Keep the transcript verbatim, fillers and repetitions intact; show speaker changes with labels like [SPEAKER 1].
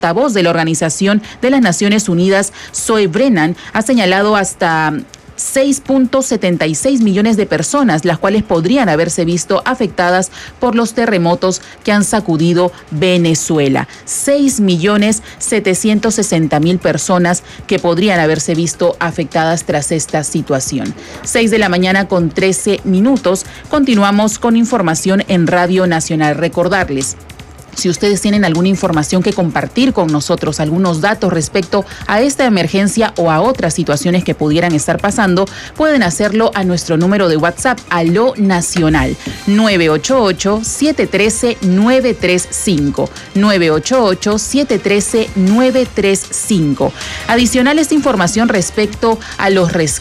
[SPEAKER 1] portavoz de la Organización de las Naciones Unidas, Zoe Brennan, ha señalado hasta seis punto setenta y seis millones de personas, las cuales podrían haberse visto afectadas por los terremotos que han sacudido Venezuela. seis millones setecientos sesenta mil personas que podrían haberse visto afectadas tras esta situación. seis de la mañana con trece minutos. Continuamos con información en Radio Nacional. Recordarles, si ustedes tienen alguna información que compartir con nosotros, algunos datos respecto a esta emergencia o a otras situaciones que pudieran estar pasando, pueden hacerlo a nuestro número de WhatsApp, Aló Nacional, nueve ocho ocho, siete uno tres, nueve tres cinco, nueve ocho ocho, siete uno tres, nueve tres cinco. Adicional esta información respecto a los rescates